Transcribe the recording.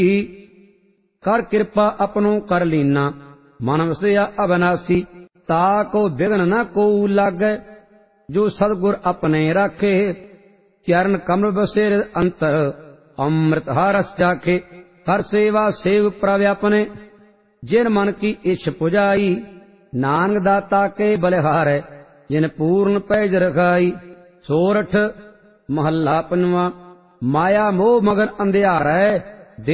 ਕਰ ਕਿਰਪਾ ਆਪਣੋ ਕਰ ਲੀਨਾ। ਮਨ ਵਸਿਆ ਅਬਨਾਸੀ ਤਾ ਕੋ ਬਿਘਨ ਨ ਕੋਊ ਲਾਗੈ। ਜੋ ਸਤਿਗੁਰ ਆਪਣੇ ਰਾਖੇ ਚਰਨ ਕਮਲ ਬਸੇ ਅੰਤਰ ਅੰਮ੍ਰਿਤ ਰਸ ਚਾਖੇ। ਹਰ ਸੇਵਾ ਸੇਵ ਪ੍ਰਭ ਆਪਣੇ ਜਿਨ ਮਨ ਕੀ ਇੱਛ ਪੁਜਾਈ। ਨਾਨਕ ਦਾਤਾ ਕੇ ਬਲਿਹਾਰੈ ਜਿਨ ਪੂਰਨ ਪੈਜ ਰਖਾਈ। ਸੋਰਠ ਮਹੱਲਾ ਪੰਜਵਾਂ। ਮਾਇਆ ਮੋਹ ਮਗਨ ਅੰਧਿਆਰੈ